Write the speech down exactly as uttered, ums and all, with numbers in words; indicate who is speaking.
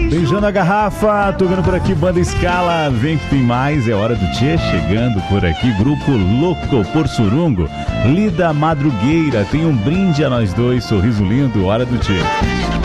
Speaker 1: Beijando a garrafa, tô vendo por aqui, Banda Escala, vem que tem mais, é hora do Tchê, chegando por aqui, Grupo Louco por Surungo, Lida Madrugueira, tem um brinde a nós dois, sorriso lindo, hora do Tchê.